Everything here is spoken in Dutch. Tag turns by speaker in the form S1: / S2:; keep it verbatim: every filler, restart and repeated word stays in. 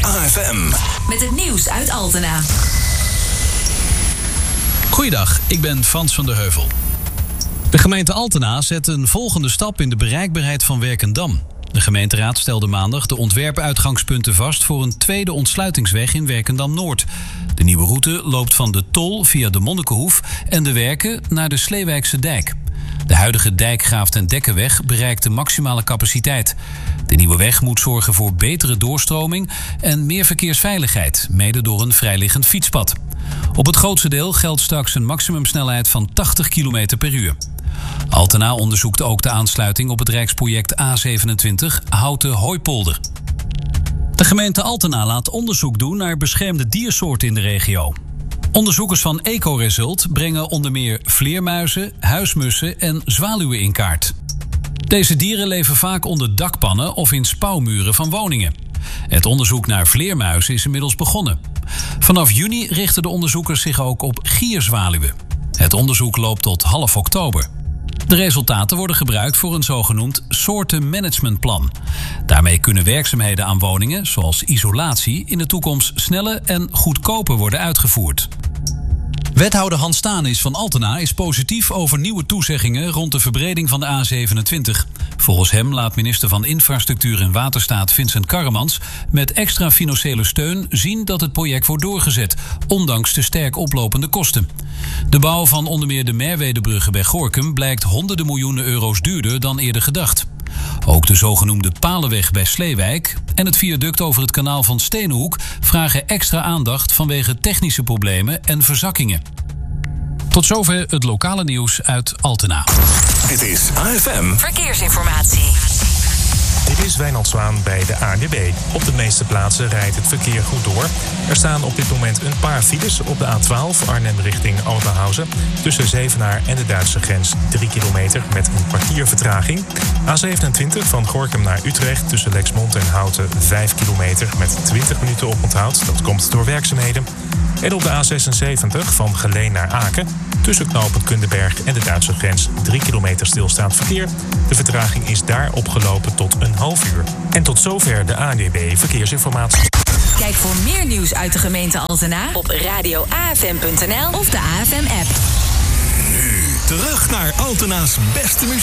S1: A F M.
S2: Met het nieuws uit Altena.
S3: Goeiedag, ik ben Frans van der Heuvel. De gemeente Altena zet een volgende stap in de bereikbaarheid van Werkendam. De gemeenteraad stelde maandag de ontwerpuitgangspunten vast voor een tweede ontsluitingsweg in Werkendam-Noord. De nieuwe route loopt van de Tol via de Monnikenhoef en de Werken naar de Sleewijkse dijk. De huidige Dijkgraaf en Dekkenweg bereikt de maximale capaciteit. De nieuwe weg moet zorgen voor betere doorstroming en meer verkeersveiligheid, mede door een vrijliggend fietspad. Op het grootste deel geldt straks een maximumsnelheid van tachtig kilometer per uur. Altena onderzoekt ook de aansluiting op het rijksproject A zevenentwintig Houten-Hooipolder. De gemeente Altena laat onderzoek doen naar beschermde diersoorten in de regio. Onderzoekers van Ecoresult brengen onder meer vleermuizen, huismussen en zwaluwen in kaart. Deze dieren leven vaak onder dakpannen of in spouwmuren van woningen. Het onderzoek naar vleermuizen is inmiddels begonnen. Vanaf juni richten de onderzoekers zich ook op gierzwaluwen. Het onderzoek loopt tot half oktober. De resultaten worden gebruikt voor een zogenoemd soortenmanagementplan. Daarmee kunnen werkzaamheden aan woningen, zoals isolatie, in de toekomst sneller en goedkoper worden uitgevoerd. Wethouder Hans Stanis van Altena is positief over nieuwe toezeggingen rond de verbreding van de A zevenentwintig. Volgens hem laat minister van Infrastructuur en Waterstaat Vincent Karremans met extra financiële steun zien dat het project wordt doorgezet, ondanks de sterk oplopende kosten. De bouw van onder meer de Merwedebruggen bij Gorinchem blijkt honderden miljoenen euro's duurder dan eerder gedacht. Ook de zogenoemde Palenweg bij Sleewijk en het viaduct over het kanaal van Steenhoek vragen extra aandacht vanwege technische problemen en verzakkingen. Tot zover het lokale nieuws uit Altena.
S1: Dit is A F M
S2: Verkeersinformatie.
S4: Dit is Wijnald Zwaan bij de A N W B. Op de meeste plaatsen rijdt het verkeer goed door. Er staan op dit moment een paar files op de A twaalf Arnhem richting Oberhausen. Tussen Zevenaar en de Duitse grens drie kilometer met een kwartier vertraging. A zevenentwintig van Gorinchem naar Utrecht tussen Lexmond en Houten vijf kilometer met twintig minuten oponthoud. Dat komt door werkzaamheden. En op de A zesenzeventig van Geleen naar Aken tussen knooppunt Kundenberg en de Duitse grens drie kilometer stilstaand verkeer. De vertraging is daar opgelopen tot een half uur. En tot zover de A N W B Verkeersinformatie.
S2: Kijk voor meer nieuws uit de gemeente Altena op radio a f m punt n l of de A F M-app.
S1: Nu terug naar Altena's beste muziek.